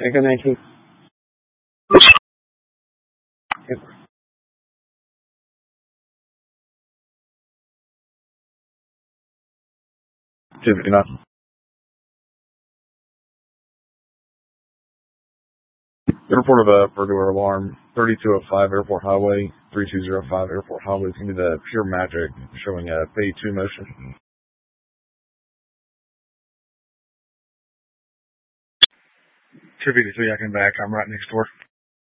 Echo 19. Yep. 259. Report of a burglar alarm, 3205 Airport Highway, 3205 Airport Highway. It's going to be the Pure Magic showing a Phase 2 motion. 253, I come back. I'm right next door.